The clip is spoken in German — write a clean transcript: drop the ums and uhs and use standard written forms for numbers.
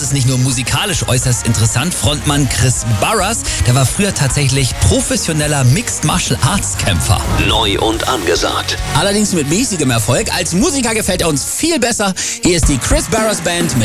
ist nicht nur musikalisch äußerst interessant. Frontmann Chris Burress, der war früher tatsächlich professioneller Mixed Martial Arts Kämpfer. Neu und angesagt. Allerdings mit mäßigem Erfolg. Als Musiker gefällt er uns viel besser. Hier ist die Chris Burress Band mit